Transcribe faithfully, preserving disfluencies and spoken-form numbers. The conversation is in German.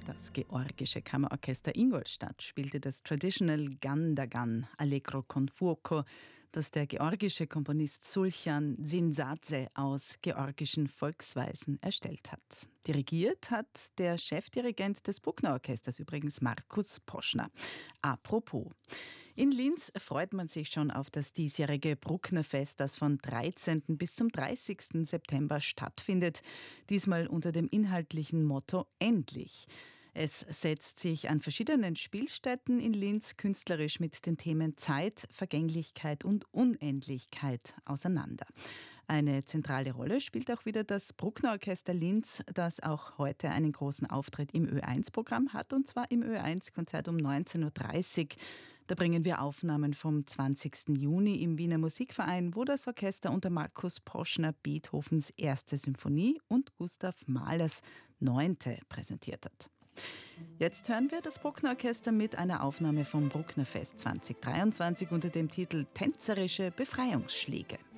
Das georgische Kammerorchester Ingolstadt spielte das Traditional Gandagan Allegro con Fuoco, das der georgische Komponist Suljan Zinsadze aus georgischen Volksweisen erstellt hat. Dirigiert hat der Chefdirigent des Bruckner Orchesters übrigens Markus Poschner. Apropos. In Linz freut man sich schon auf das diesjährige Brucknerfest, das von dreizehnten bis zum dreißigsten September stattfindet. Diesmal unter dem inhaltlichen Motto Endlich. Es setzt sich an verschiedenen Spielstätten in Linz künstlerisch mit den Themen Zeit, Vergänglichkeit und Unendlichkeit auseinander. Eine zentrale Rolle spielt auch wieder das Bruckner Orchester Linz, das auch heute einen großen Auftritt im Ö eins Programm hat, und zwar im Ö eins Konzert um neunzehn Uhr dreißig. Da bringen wir Aufnahmen vom zwanzigsten Juni im Wiener Musikverein, wo das Orchester unter Markus Poschner Beethovens erste Symphonie und Gustav Mahlers neunte präsentiert hat. Jetzt hören wir das Bruckner Orchester mit einer Aufnahme vom Brucknerfest zwanzig dreiundzwanzig unter dem Titel Tänzerische Befreiungsschläge.